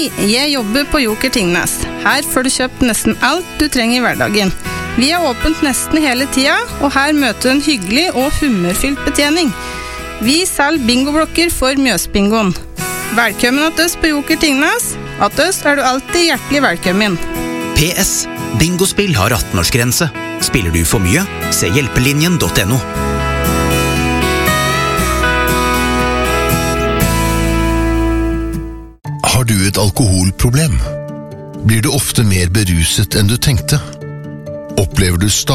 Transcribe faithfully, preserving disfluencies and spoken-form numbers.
jeg jobber på Joker Tingnes. Her får du kjøpt nesten alt du trenger i hverdagen. Vi er åpent nesten hele tida, og her møter du en hyggelig og humørfylt betjening. Vi selger bingoblokker for Mjøsbingoen. Velkommen til oss på Joker Tingnes. At oss er du alltid hjertelig velkommen. P S. Bingospill har atten-årsgrense. Spiller du for mye? Se hjelpelinjen punktum no. Har du et alkoholproblem? Blir du ofte mer beruset enn du tenkte? Opplever du stadig